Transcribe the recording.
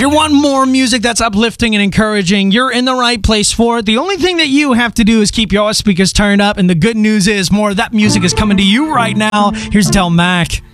you're wanting more music that's uplifting and encouraging, you're in the right place for it. The only thing that you have to do is keep your speakers turned up, and the good news is more of that music is coming to you right now. Here's Del Mac.